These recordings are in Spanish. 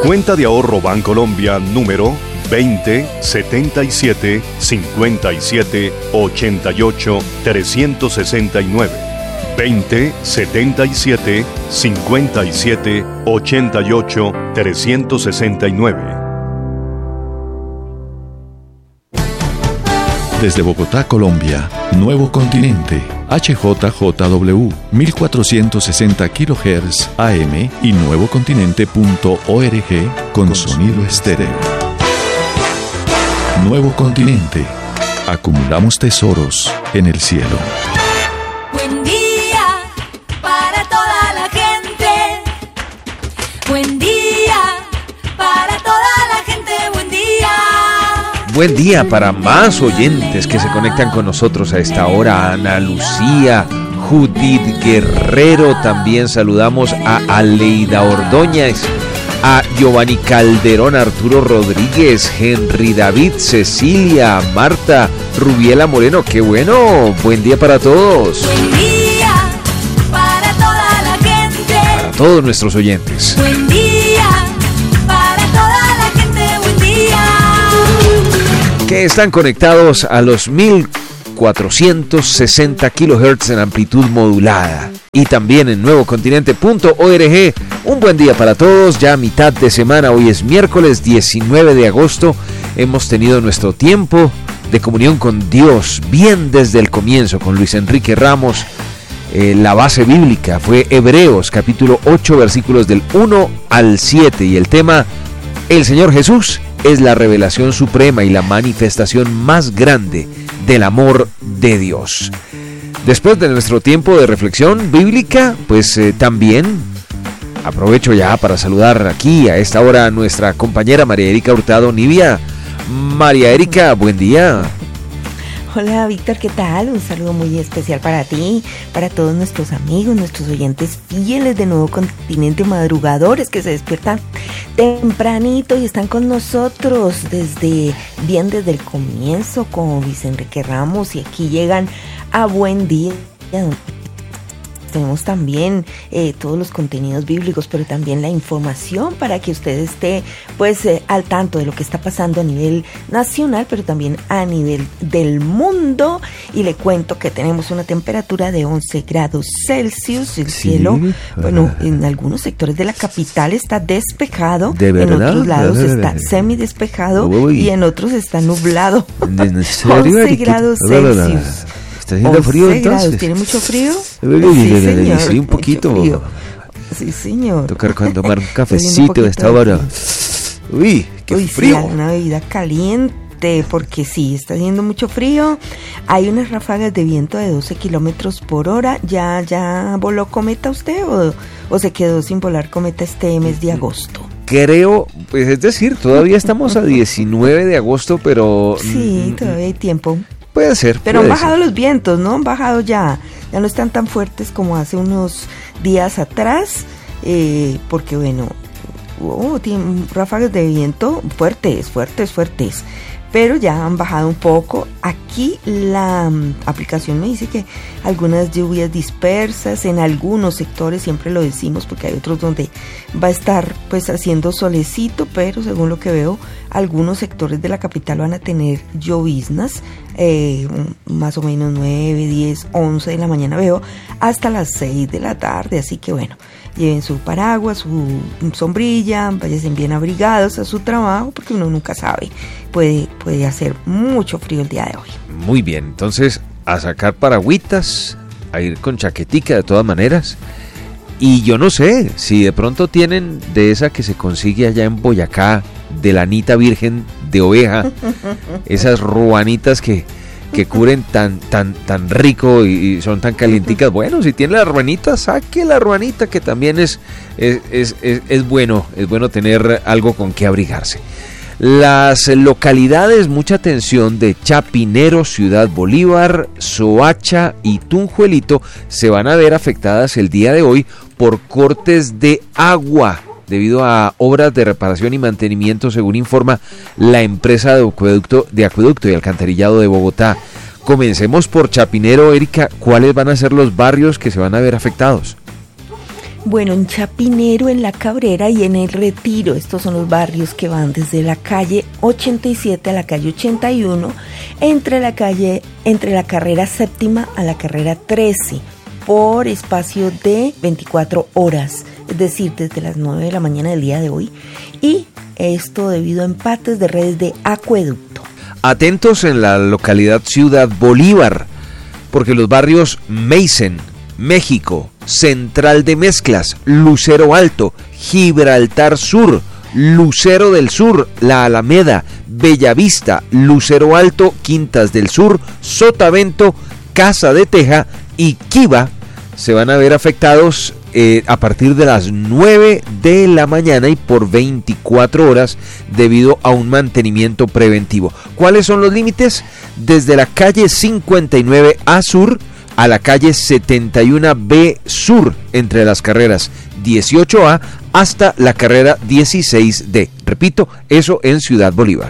Cuenta de ahorro Bancolombia número 20 77 57 88 369. 20 77 57 88 369. Desde Bogotá, Colombia, Nuevo Continente, HJJW, 1460 kHz AM y nuevocontinente.org con sonido estéreo. Nuevo Continente, acumulamos tesoros en el cielo. Buen día para toda la gente. Buen día para toda la gente. Buen día. Buen día para más oyentes que se conectan con nosotros a esta hora. Ana Lucía, Judith Guerrero, también saludamos a Aleida Ordóñez, a Giovanni Calderón, Arturo Rodríguez, Henry David, Cecilia, Marta, Rubiela Moreno. ¡Qué bueno! Buen día para todos. Buen día para toda la gente. Para todos nuestros oyentes. Buen día para toda la gente. Buen día. Que están conectados a los 1460 kHz en amplitud modulada y también en nuevocontinente.org. Un buen día para todos, ya a mitad de semana. Hoy es miércoles 19 de agosto. Hemos tenido nuestro tiempo de comunión con Dios bien desde el comienzo con Luis Enrique Ramos. La base bíblica fue Hebreos capítulo 8 versículos del 1 al 7 y el tema: el Señor Jesús es la revelación suprema y la manifestación más grande del amor de Dios. Después de nuestro tiempo de reflexión bíblica, pues también aprovecho ya para saludar aquí a esta hora a nuestra compañera María Erika Hurtado Nivia. María Erika, buen día. Hola Víctor, ¿qué tal? Un saludo muy especial para ti, para todos nuestros amigos, nuestros oyentes fieles de Nuevo Continente, madrugadores que se despiertan tempranito y están con nosotros desde el comienzo con Luis Enrique Ramos, y aquí llegan a Buen Día. Tenemos también todos los contenidos bíblicos, pero también la información para que usted esté al tanto de lo que está pasando a nivel nacional, pero también a nivel del mundo. Y le cuento que tenemos una temperatura de 11 grados Celsius. El cielo, en algunos sectores de la capital está despejado, en otros lados está semidespejado y en otros está nublado. ¿En serio, 11 grados Celsius. ¿Está haciendo frío entonces? ¿Tiene mucho frío? Sí, señor. Sí, un poquito. Sí, señor. Tocar tomar un cafecito de esta hora. Uy, qué frío. Sí, una bebida caliente, porque sí, está haciendo mucho frío. Hay unas ráfagas de viento de 12 kilómetros por hora. ¿Ya voló cometa usted o se quedó sin volar cometa este mes de agosto? Creo, pues es decir, todavía estamos a 19 de agosto, pero... Sí, todavía hay tiempo. Puede ser. Pero han bajado los vientos, ¿no? Han bajado ya no están tan fuertes como hace unos días atrás, porque tienen ráfagas de viento fuertes, pero ya han bajado un poco. Aquí la aplicación me dice que algunas lluvias dispersas en algunos sectores, siempre lo decimos porque hay otros donde va a estar haciendo solecito, pero según lo que veo, algunos sectores de la capital van a tener lloviznas, más o menos 9, 10, 11 de la mañana veo, hasta las 6 de la tarde, así que lleven su paraguas, su sombrilla, váyanse bien abrigados a su trabajo, porque uno nunca sabe, puede hacer mucho frío el día de hoy. Muy bien, entonces a sacar paragüitas, a ir con chaquetica de todas maneras. Y yo no sé si de pronto tienen de esa que se consigue allá en Boyacá, de lanita virgen de oveja, esas ruanitas que cubren tan rico y son tan calienticas. Bueno, si tiene la ruanita, saque la ruanita, que también es bueno tener algo con que abrigarse. Las localidades, mucha atención, de Chapinero, Ciudad Bolívar, Soacha y Tunjuelito se van a ver afectadas el día de hoy por cortes de agua debido a obras de reparación y mantenimiento, según informa la empresa de acueducto y alcantarillado de Bogotá. Comencemos por Chapinero. Erika, ¿cuáles van a ser los barrios que se van a ver afectados? Bueno, en Chapinero, en La Cabrera y en El Retiro, estos son los barrios que van desde la calle 87 a la calle 81, entre la carrera séptima a la carrera 13, por espacio de 24 horas, es decir, desde las 9 de la mañana del día de hoy, y esto debido a empates de redes de acueducto. Atentos en la localidad Ciudad Bolívar, porque los barrios Mason, México, Central de Mezclas, Lucero Alto, Gibraltar Sur, Lucero del Sur, La Alameda, Bellavista, Lucero Alto, Quintas del Sur, Sotavento, Casa de Teja y Quiva se van a ver afectados a partir de las 9 de la mañana y por 24 horas debido a un mantenimiento preventivo. ¿Cuáles son los límites? Desde la calle 59A Sur a la calle 71B Sur, entre las carreras 18A hasta la carrera 16D. Repito, eso en Ciudad Bolívar.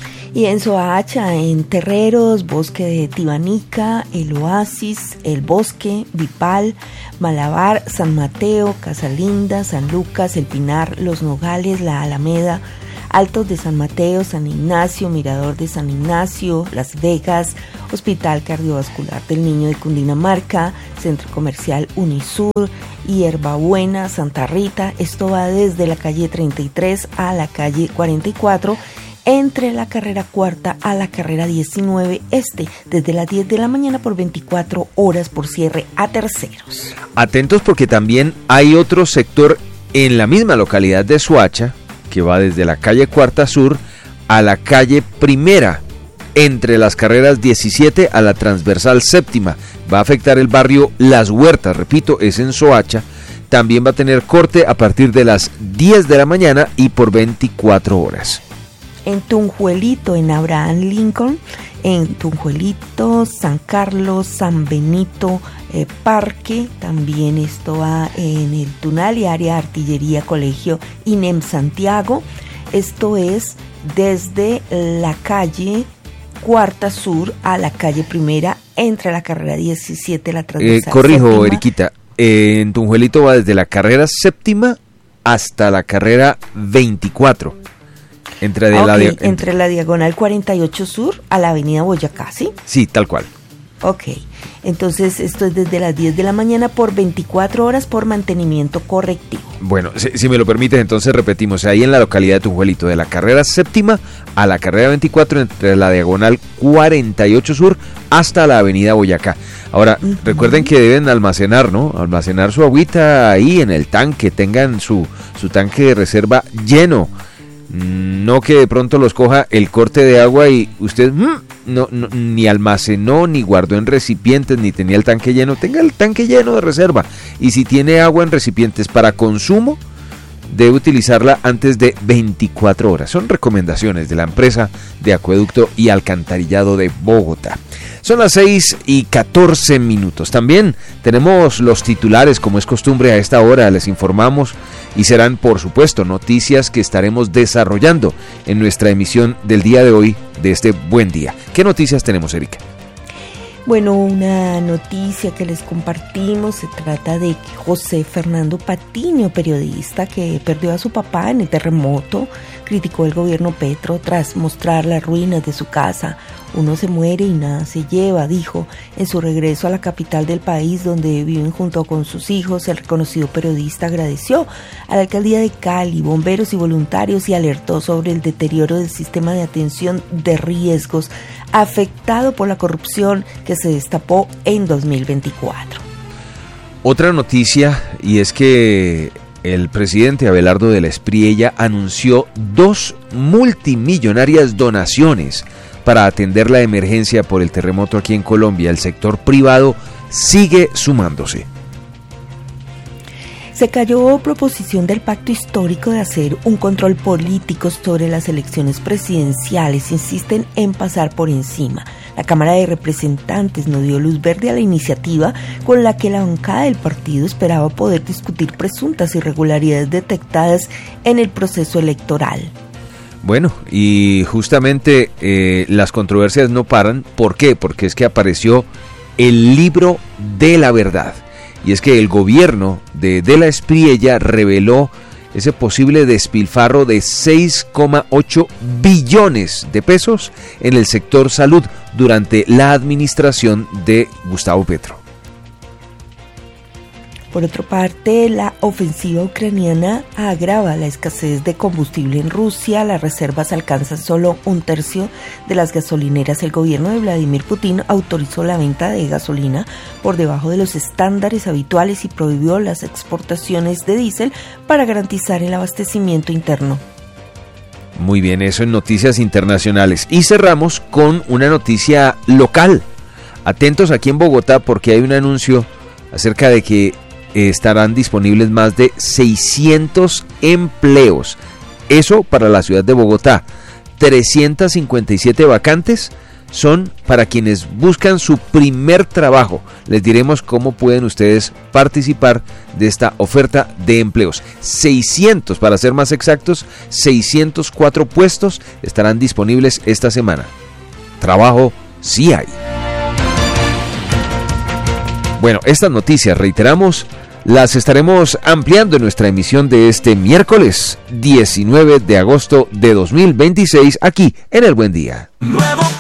Y en Soacha, en Terreros, Bosque de Tibanica, El Oasis, El Bosque, Vipal, Malabar, San Mateo, Casa Linda, San Lucas, El Pinar, Los Nogales, La Alameda, Altos de San Mateo, San Ignacio, Mirador de San Ignacio, Las Vegas, Hospital Cardiovascular del Niño de Cundinamarca, Centro Comercial Unisur, Hierbabuena, Santa Rita. Esto va desde la calle 33 a la calle 44, entre la carrera cuarta a la carrera 19 desde las 10 de la mañana por 24 horas por cierre a terceros. Atentos porque también hay otro sector en la misma localidad de Soacha, que va desde la calle Cuarta Sur a la calle Primera, entre las carreras 17 a la transversal séptima. Va a afectar el barrio Las Huertas, repito, es en Soacha. También va a tener corte a partir de las 10 de la mañana y por 24 horas. En Tunjuelito, en Abraham Lincoln, en Tunjuelito, San Carlos, San Benito, Parque, también esto va en el Tunal y área de artillería, colegio INEM Santiago. Esto es desde la calle Cuarta Sur a la calle Primera, entre la carrera 17, la transversal corrijo, séptima. Eriquita, en Tunjuelito va desde la carrera séptima hasta la carrera 24. Entre la diagonal 48 Sur a la avenida Boyacá, ¿sí? Sí, tal cual. Ok, entonces esto es desde las 10 de la mañana por 24 horas por mantenimiento correctivo. Bueno, si me lo permites, entonces repetimos, ahí en la localidad de Tunjuelito, de la carrera séptima a la carrera 24, entre la diagonal 48 Sur hasta la avenida Boyacá. Ahora, recuerden que deben almacenar, ¿no? Almacenar su agüita ahí en el tanque, tengan su tanque de reserva lleno. No que de pronto los coja el corte de agua y usted no, ni almacenó, ni guardó en recipientes, ni tenía el tanque lleno. Tenga el tanque lleno de reserva. Y si tiene agua en recipientes para consumo, debe utilizarla antes de 24 horas. Son recomendaciones de la empresa de Acueducto y Alcantarillado de Bogotá. Son las 6:14. También tenemos los titulares, como es costumbre a esta hora, les informamos y serán, por supuesto, noticias que estaremos desarrollando en nuestra emisión del día de hoy, de este buen día. ¿Qué noticias tenemos, Erika? Bueno, una noticia que les compartimos, se trata de José Fernando Patiño, periodista que perdió a su papá en el terremoto, criticó el gobierno Petro tras mostrar las ruinas de su casa. Uno se muere y nada se lleva, dijo. En su regreso a la capital del país, donde viven junto con sus hijos, el reconocido periodista agradeció a la alcaldía de Cali, bomberos y voluntarios y alertó sobre el deterioro del sistema de atención de riesgos afectado por la corrupción que se destapó en 2024. Otra noticia, y es que el presidente Abelardo de la Espriella anunció 2 multimillonarias donaciones para atender la emergencia por el terremoto aquí en Colombia. El sector privado sigue sumándose. Se cayó proposición del pacto histórico de hacer un control político sobre las elecciones presidenciales. Insisten en pasar por encima. La Cámara de Representantes no dio luz verde a la iniciativa con la que la bancada del partido esperaba poder discutir presuntas irregularidades detectadas en el proceso electoral. Bueno, y justamente las controversias no paran. ¿Por qué? Porque es que apareció el libro de la verdad. y es que el gobierno de la Espriella reveló ese posible despilfarro de 6,8 billones de pesos en el sector salud durante la administración de Gustavo Petro. Por otra parte, la ofensiva ucraniana agrava la escasez de combustible en Rusia. Las reservas alcanzan solo un tercio de las gasolineras. El gobierno de Vladimir Putin autorizó la venta de gasolina por debajo de los estándares habituales y prohibió las exportaciones de diésel para garantizar el abastecimiento interno. Muy bien, eso en noticias internacionales. Y cerramos con una noticia local. Atentos aquí en Bogotá porque hay un anuncio acerca de que estarán disponibles más de 600 empleos. Eso para la ciudad de Bogotá. 357 vacantes son para quienes buscan su primer trabajo. Les diremos cómo pueden ustedes participar de esta oferta de empleos. 600, para ser más exactos, 604 puestos estarán disponibles esta semana. Trabajo sí hay. Bueno, estas noticias, reiteramos, las estaremos ampliando en nuestra emisión de este miércoles 19 de agosto de 2026 aquí en El Buen Día.